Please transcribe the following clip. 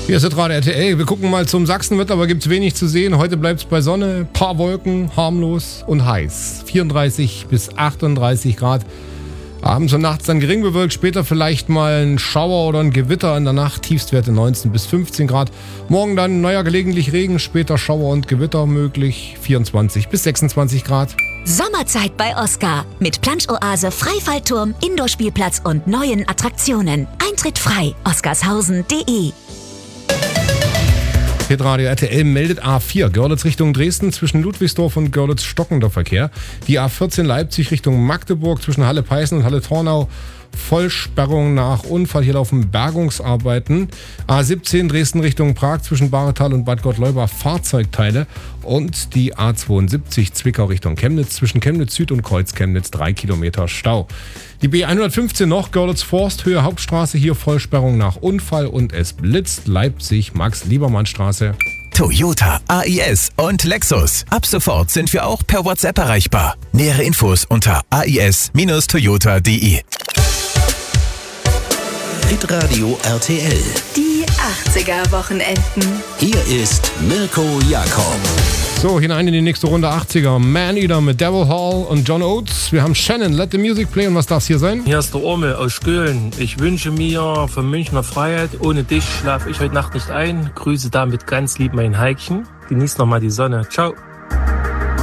Hier ist Radio RTL. Wir gucken mal zum Sachsenwetter, aber gibt es wenig zu sehen. Heute bleibt es bei Sonne, paar Wolken, harmlos und heiß. 34 bis 38 Grad. Abends und nachts dann gering bewölkt, später vielleicht mal ein Schauer oder ein Gewitter in der Nacht. Tiefstwerte 19 bis 15 Grad. Morgen dann gelegentlich Regen, später Schauer und Gewitter möglich. 24 bis 26 Grad. Sommerzeit bei Oscar. Mit Planschoase, Freifallturm, Indoorspielplatz und neuen Attraktionen. Eintritt frei. oscarshausen.de. Radio RTL meldet A4 Görlitz Richtung Dresden zwischen Ludwigsdorf und Görlitz stockender Verkehr. Die A14 Leipzig Richtung Magdeburg zwischen Halle-Peißen und Halle-Tornau Vollsperrung nach Unfall. Hier laufen Bergungsarbeiten. A17 Dresden Richtung Prag zwischen Bahretal und Bad Gottleuba Fahrzeugteile. Und die A72 Zwickau Richtung Chemnitz zwischen Chemnitz Süd und Kreuz Chemnitz 3 Kilometer Stau. Die B115 noch Görlitz Forst Höhe Hauptstraße, hier Vollsperrung nach Unfall und es blitzt. Leipzig Max-Liebermann-Straße. Toyota, AIS und Lexus. Ab sofort sind wir auch per WhatsApp erreichbar. Nähere Infos unter ais-toyota.de. Hitradio RTL. Die 80er Wochenenden. Hier ist Mirko Jakob. So, hinein in die nächste Runde 80er. Man-Eater mit Devil Hall und John Oates. Wir haben Shannon, Let the Music Play. Und was darf es hier sein? Hier ist der Ormel aus Skölen. Ich wünsche mir von Münchner Freiheit. Ohne dich schlafe ich heute Nacht nicht ein. Grüße damit ganz lieb mein Heikchen. Genieß nochmal die Sonne. Ciao.